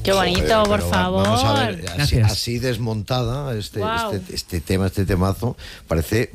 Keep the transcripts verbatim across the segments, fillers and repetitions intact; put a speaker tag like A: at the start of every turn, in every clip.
A: Qué bonito,
B: Joder,
A: por favor.
B: Vamos a ver, así, así desmontada, este, wow. este, este tema, este temazo, parece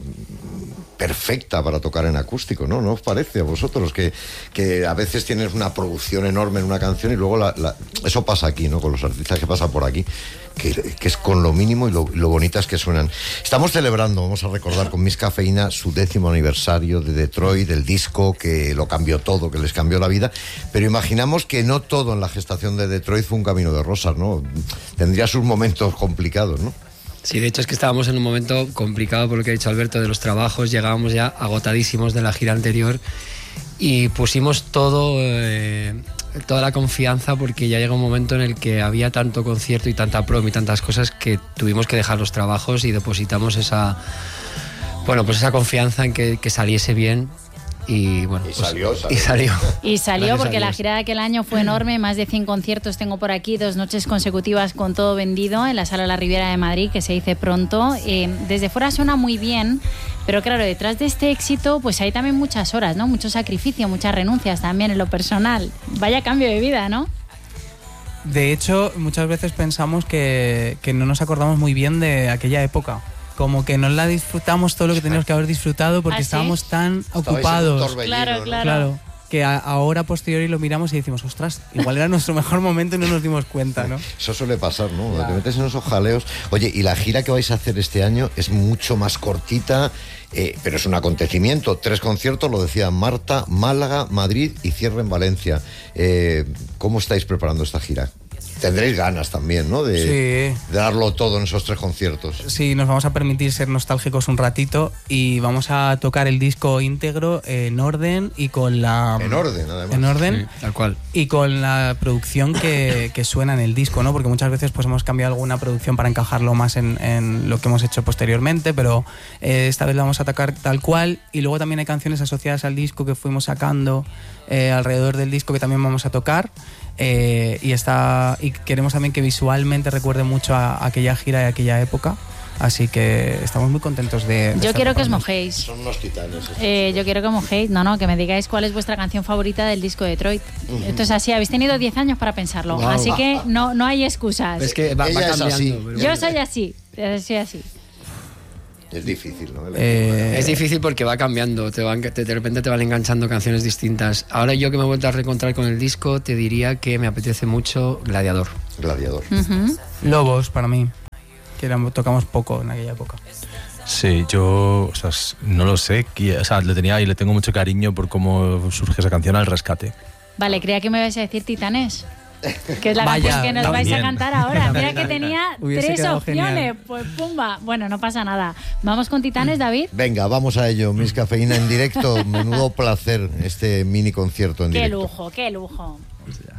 B: perfecta para tocar en acústico, ¿no? ¿No os parece a vosotros que, que a veces tienes una producción enorme en una canción y luego la, la, eso pasa aquí, ¿no? Con los artistas que pasa por aquí, que, que es con lo mínimo y lo, lo bonitas que suenan. Estamos celebrando, vamos a recordar con Miss Cafeína su décimo aniversario de Detroit, del disco que lo cambió todo, que les cambió la vida, pero imaginamos que no todo en la gestación de Detroit fue un camino de rosas, ¿no? Tendría sus momentos complicados, ¿no?
C: Sí, de hecho es que estábamos en un momento complicado por lo que ha dicho Alberto de los trabajos, llegábamos ya agotadísimos de la gira anterior y pusimos todo, eh, toda la confianza porque ya llega un momento en el que había tanto concierto y tanta prom y tantas cosas que tuvimos que dejar los trabajos y depositamos esa, bueno, pues esa confianza en que, que saliese bien. Y bueno,
B: y salió,
C: pues,
B: salió.
C: Y salió.
A: Y salió porque la gira de aquel año fue enorme, más de cien conciertos tengo por aquí, dos noches consecutivas con todo vendido en la Sala La Riviera de Madrid, que se dice pronto. Eh, desde fuera suena muy bien, pero claro, detrás de este éxito pues hay también muchas horas, ¿no? Mucho sacrificio, muchas renuncias también en lo personal. Vaya cambio de vida, ¿no?
D: De hecho, muchas veces pensamos que, que no nos acordamos muy bien de aquella época. Como que no la disfrutamos todo lo que teníamos que haber disfrutado porque ¿Ah, sí? estábamos tan ocupados.
A: Claro, claro.
D: claro. Que a, ahora, posteriori, lo miramos y decimos, ostras, igual era nuestro mejor momento y no nos dimos cuenta, ¿no?
B: Eso suele pasar, ¿no? Claro. Te metes en esos jaleos. Oye, y la gira que vais a hacer este año es mucho más cortita, eh, pero es un acontecimiento. Tres conciertos, lo decía Marta, Málaga, Madrid y cierre en Valencia. Eh, ¿Cómo estáis preparando esta gira? Tendréis ganas también, ¿no? De,
D: sí.
B: de darlo todo en esos tres conciertos.
D: Sí, nos vamos a permitir ser nostálgicos un ratito y vamos a tocar el disco íntegro en orden y con la...
B: En orden, además.
D: En orden.
C: Sí, tal cual.
D: Y con la producción que, que suena en el disco, ¿no? Porque muchas veces pues hemos cambiado alguna producción para encajarlo más en, en lo que hemos hecho posteriormente, pero eh, esta vez lo vamos a tocar tal cual. Y luego también hay canciones asociadas al disco que fuimos sacando eh, alrededor del disco que también vamos a tocar. Eh, y está y queremos también que visualmente recuerde mucho a, a aquella gira y a aquella época, así que estamos muy contentos de, de
A: yo quiero que os mojéis.
B: Son unos titanes.
A: Eh, yo quiero que mojéis, no, no, que me digáis cuál es vuestra canción favorita del disco de Detroit. Uh-huh. Esto es así, habéis tenido diez años para pensarlo, wow. Así que no, no hay excusas.
C: Es que va, va cambiando.
B: Así.
A: Pero... Yo soy así, soy así.
B: Es difícil, ¿no?
C: Eh, es difícil porque va cambiando, te van, te, de repente te van enganchando canciones distintas. Ahora yo que me he vuelto a reencontrar con el disco, te diría que me apetece mucho Gladiador.
B: Gladiador.
A: Uh-huh.
D: Lobos, para mí, que era, tocamos poco en aquella época.
E: Sí, yo o sea, no lo sé, o sea, le tenía y le tengo mucho cariño por cómo surge esa canción, Al Rescate.
A: Vale, creía que me ibas a decir Titanes. Que es la
D: Vaya,
A: canción que nos
E: también.
A: vais a cantar ahora. Mira que tenía
D: Hubiese
A: tres opciones.
D: Genial.
A: Pues pumba. Bueno, no pasa nada. ¿Vamos con Titanes, David?
B: Venga, vamos a ello. Miss Cafeína en directo. Menudo placer este mini concierto en
A: qué
B: directo.
A: Qué lujo, qué lujo.
E: Pues ya.